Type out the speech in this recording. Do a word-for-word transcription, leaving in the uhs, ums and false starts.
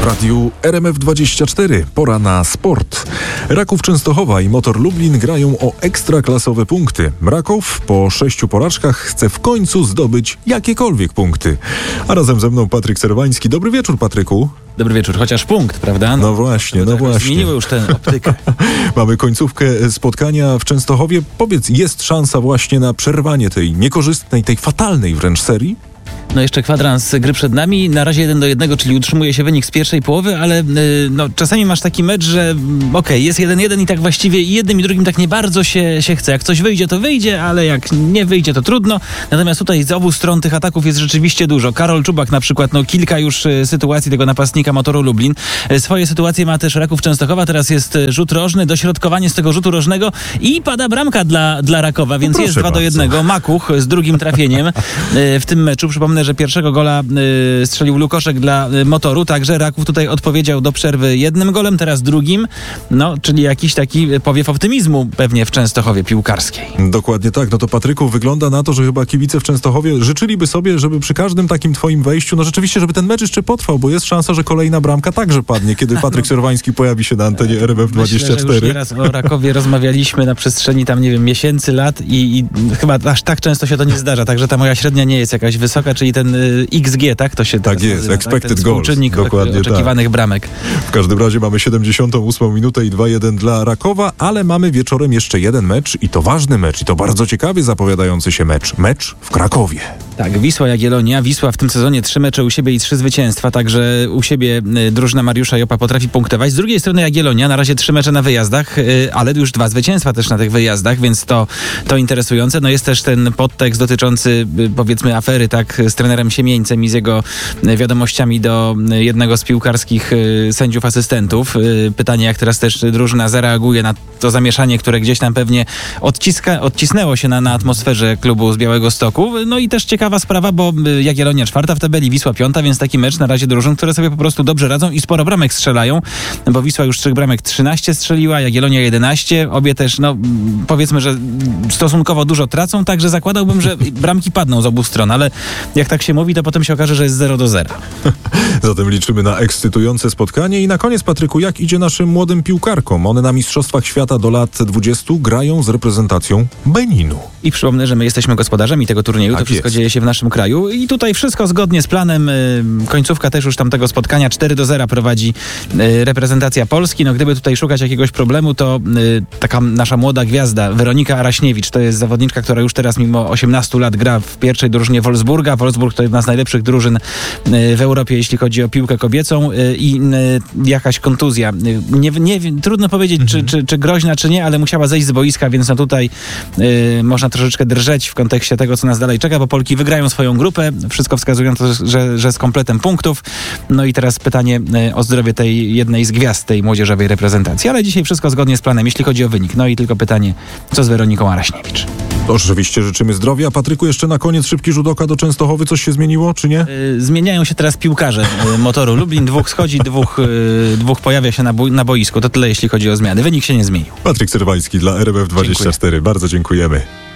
radiu R M F dwadzieścia cztery. Pora na sport. Raków Częstochowa i Motor Lublin grają o ekstraklasowe punkty. Raków po sześciu porażkach chce w końcu zdobyć jakiekolwiek punkty. A razem ze mną Patryk Serwański. Dobry wieczór, Patryku. Dobry wieczór, chociaż punkt, prawda? No, no właśnie, no właśnie. Zmieniło już tę optykę. Mamy końcówkę spotkania w Częstochowie. Powiedz, jest szansa właśnie na przerwanie tej niekorzystnej, tej fatalnej wręcz serii? No jeszcze kwadrans gry przed nami, na razie jeden do jednego, czyli utrzymuje się wynik z pierwszej połowy, ale yy, no, czasami masz taki mecz, że okej, okay, jest jeden jeden i tak właściwie i jednym i drugim tak nie bardzo się, się chce. Jak coś wyjdzie, to wyjdzie, ale jak nie wyjdzie, to trudno. Natomiast tutaj z obu stron tych ataków jest rzeczywiście dużo. Karol Czubak na przykład, no kilka już y, sytuacji tego napastnika Motoru Lublin. Y, swoje sytuacje ma też Raków Częstochowa, teraz jest y, rzut rożny, dośrodkowanie z tego rzutu rożnego i pada bramka dla, dla Rakowa, więc no jest dwa do jednego. Makuch z drugim trafieniem y, w tym meczu. Przypomnę, że pierwszego gola y, strzelił Lukoszek dla y, Motoru, także Raków tutaj odpowiedział do przerwy jednym golem, teraz drugim, no, czyli jakiś taki powiew optymizmu pewnie w Częstochowie piłkarskiej. Dokładnie tak. No to Patryku, wygląda na to, że chyba kibice w Częstochowie życzyliby sobie, żeby przy każdym takim twoim wejściu, no rzeczywiście, żeby ten mecz jeszcze potrwał, bo jest szansa, że kolejna bramka także padnie, kiedy Patryk Serwański pojawi się na antenie R M F dwadzieścia cztery. Myślę, że już nieraz o Rakowie rozmawialiśmy na przestrzeni tam, nie wiem, miesięcy, lat i, i chyba aż tak często się to nie zdarza, także ta moja średnia nie jest jakaś wysoka, czyli ten y, X G, tak? To się tak jest, nazywa, expected tak? goals. Dokładnie oczekiwanych tak. bramek. W każdym razie mamy siedemdziesiątą ósmą minutę i dwa jeden dla Rakowa, ale mamy wieczorem jeszcze jeden mecz i to ważny mecz i to bardzo ciekawie zapowiadający się mecz. Mecz w Krakowie. Tak, Wisła Jagiellonia. Wisła w tym sezonie trzy mecze u siebie i trzy zwycięstwa, także u siebie y, drużyna Mariusza Jopa potrafi punktować. Z drugiej strony Jagiellonia, na razie trzy mecze na wyjazdach, y, ale już dwa zwycięstwa też na tych wyjazdach, więc to, to interesujące. No jest też ten podtekst dotyczący y, powiedzmy afery, tak, z trenerem Siemieńcem i z jego y, wiadomościami do y, jednego z piłkarskich y, sędziów asystentów. Y, pytanie, jak teraz też drużyna zareaguje na to zamieszanie, które gdzieś tam pewnie odciska, odcisnęło się na, na atmosferze klubu z Białegostoku. No i też ciekawa sprawa, bo Jagiellonia czwarta w tabeli, Wisła piąta, więc taki mecz na razie drużyn, które sobie po prostu dobrze radzą i sporo bramek strzelają, bo Wisła już trzech bramek trzynaście strzeliła, Jagiellonia jedenaście, obie też, no powiedzmy, że stosunkowo dużo tracą, także zakładałbym, że bramki padną z obu stron, ale jak tak się mówi, to potem się okaże, że jest zero do zera. Zatem liczymy na ekscytujące spotkanie i na koniec, Patryku, jak idzie naszym młodym piłkarkom? One na Mistrzostwach Świata do lat dwudziestu grają z reprezentacją Beninu. I przypomnę, że my jesteśmy gospodarzami tego turnieju, tak to wszystko jest. Dzieje się w naszym kraju i tutaj wszystko zgodnie z planem. Końcówka też już tamtego spotkania, cztery do zera prowadzi reprezentacja Polski. No gdyby tutaj szukać jakiegoś problemu, to taka nasza młoda gwiazda Weronika Araśniewicz, to jest zawodniczka, która już teraz mimo osiemnastu lat gra w pierwszej drużynie Wolfsburga. Wolfsburg to jedna z najlepszych drużyn w Europie, jeśli chodzi o piłkę kobiecą i jakaś kontuzja. Nie, nie, trudno powiedzieć, mhm. czy, czy, czy groźna, czy nie, ale musiała zejść z boiska, więc no tutaj y, można troszeczkę drżeć w kontekście tego, co nas dalej czeka, bo Polki wygrają swoją grupę. Wszystko wskazuje na to, że, że z kompletem punktów. No i teraz pytanie y, o zdrowie tej jednej z gwiazd tej młodzieżowej reprezentacji. Ale dzisiaj wszystko zgodnie z planem, jeśli chodzi o wynik. No i tylko pytanie, co z Weroniką Araśniewicz? Oczywiście życzymy zdrowia. Patryku, jeszcze na koniec szybki rzut oka do Częstochowy. Coś się zmieniło, czy nie? Yy, zmieniają się teraz piłkarze yy, Motoru Lublin. Dwóch schodzi, dwóch, yy, dwóch pojawia się na, boi- na boisku. To tyle, jeśli chodzi o zmiany. Wynik się nie zmienił. Patryk Serwański dla R M F dwadzieścia cztery. Dziękuję. Bardzo dziękujemy.